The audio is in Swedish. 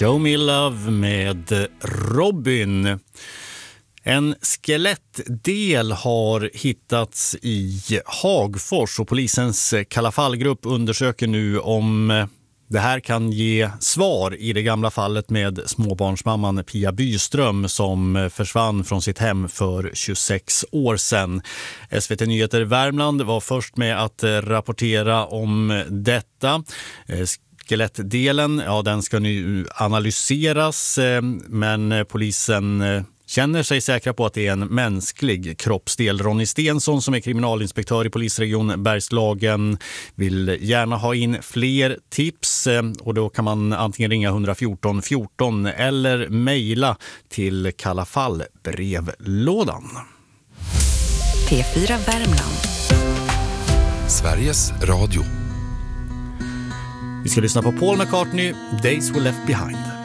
Show Me Love med Robin. En skelettdel har hittats i Hagfors och polisens Kalla fallgrupp undersöker nu om det här kan ge svar i det gamla fallet med småbarnsmamman Pia Byström som försvann från sitt hem för 26 år sedan. SVT Nyheter Värmland var först med att rapportera om detta. Skelettdelen, ja, den ska nu analyseras, men polisen känner sig säkra på att det är en mänsklig kroppsdel. Ronny Stensson som är kriminalinspektör i polisregion Bergslagen vill gärna ha in fler tips och då kan man antingen ringa 114 14 eller mejla till Kalla fall brevlådan. P4 Värmland. Sveriges Radio. Vi ska lyssna på Paul McCartney, Days We Left Behind.